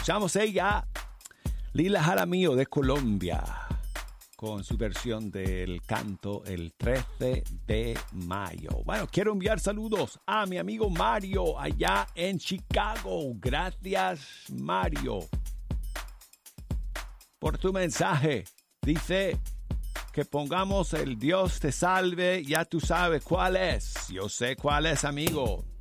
Escuchamos ella, Lila Jaramillo de Colombia, con su versión del canto El 13 de mayo. Bueno, quiero enviar saludos a mi amigo Mario allá en Chicago. Gracias, Mario, por tu mensaje. Dice que pongamos el Dios te salve. Ya tú sabes cuál es. Yo sé cuál es, amigo.